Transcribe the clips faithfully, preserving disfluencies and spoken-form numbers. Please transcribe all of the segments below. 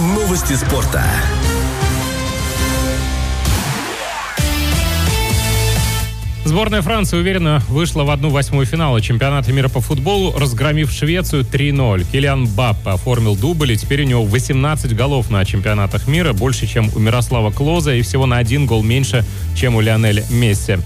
Новости спорта. Сборная Франции уверенно вышла в одну восьмую финала чемпионата мира по футболу, разгромив Швецию три ноль. Килиан Мбаппе оформил дубль, и теперь у него восемнадцать голов на чемпионатах мира, больше, чем у Мирослава Клоза, и всего на один гол меньше, чем у Лионеля Месси.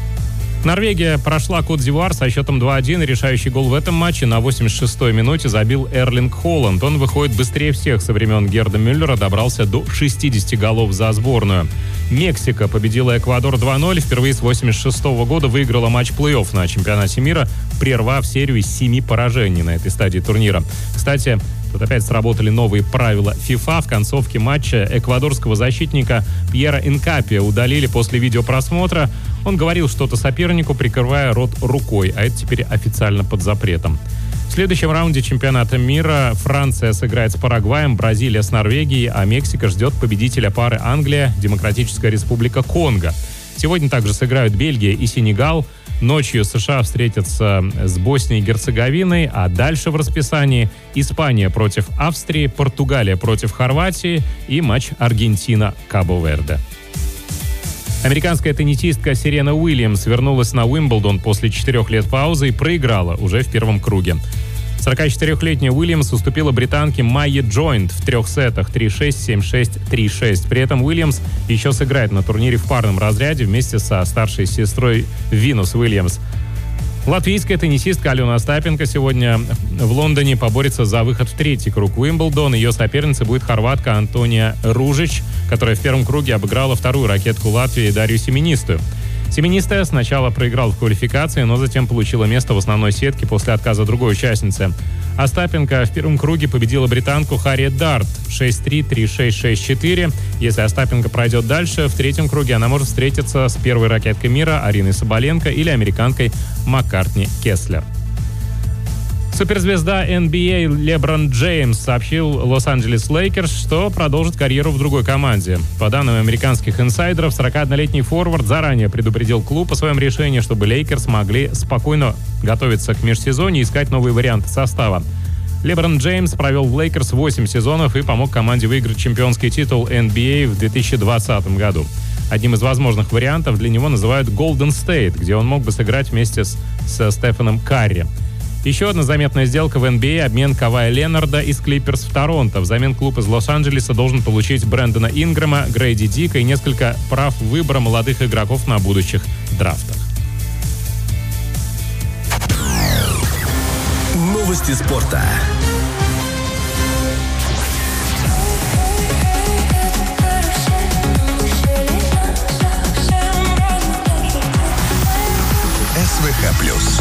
Норвегия прошла Кот-д'Ивуар со счетом два один. Решающий гол в этом матче на восемьдесят шестой минуте забил Эрлинг Холланд. Он выходит быстрее всех со времен Герда Мюллера, добрался до шестидесяти голов за сборную. Мексика победила Эквадор два ноль. Впервые с восемьдесят шестого года выиграла матч плей-офф на чемпионате мира, прервав серию из семи поражений на этой стадии турнира. Кстати, тут опять сработали новые правила ФИФА. В концовке матча эквадорского защитника Пьера Инкапиа удалили после видеопросмотра. Он говорил что-то сопернику, прикрывая рот рукой, а это теперь официально под запретом. В следующем раунде чемпионата мира Франция сыграет с Парагваем, Бразилия с Норвегией, а Мексика ждет победителя пары Англия, Демократическая Республика Конго. Сегодня также сыграют Бельгия и Сенегал. Ночью США встретятся с Боснией и Герцеговиной, а дальше в расписании Испания против Австрии, Португалия против Хорватии и матч Аргентина-Кабо-Верде. Американская теннисистка Серена Уильямс вернулась на Уимблдон после четырех лет паузы и проиграла уже в первом круге. сорокачетырёхлетняя Уильямс уступила британке Майе Джойнт в трех сетах три шесть, семь шесть, три шесть. При этом Уильямс еще сыграет на турнире в парном разряде вместе со старшей сестрой Винус Уильямс. Латвийская теннисистка Алена Остапенко сегодня в Лондоне поборется за выход в третий круг Уимблдон. Ее соперницей будет хорватка Антония Ружич, которая в первом круге обыграла вторую ракетку Латвии Дарью Семенистую. Семенистая сначала проиграла в квалификации, но затем получила место в основной сетке после отказа другой участницы. Остапенко в первом круге победила британку Харриет Дарт шесть три, три шесть, шесть четыре. Если Остапенко пройдет дальше, в третьем круге она может встретиться с первой ракеткой мира Ариной Соболенко или американкой Маккартни Кеслер. Суперзвезда эн би эй Леброн Джеймс сообщил Лос-Анджелес Лейкерс, что продолжит карьеру в другой команде. По данным американских инсайдеров, сорокаоднолетний форвард заранее предупредил клуб о своем решении, чтобы Лейкерс могли спокойно готовиться к межсезонью и искать новые варианты состава. Леброн Джеймс провел в Лейкерс восемь сезонов и помог команде выиграть чемпионский титул эн би эй в две тысячи двадцатом году. Одним из возможных вариантов для него называют Golden State, где он мог бы сыграть вместе с, со Стефаном Карри. Еще одна заметная сделка в эн би эй – обмен Кавая Ленарда из Клиперс в Торонто. Взамен клуб из Лос-Анджелеса должен получить Брэндона Ингрэма, Грейди Дика и несколько прав выбора молодых игроков на будущих драфтах. Новости спорта. эс вэ ха плюс.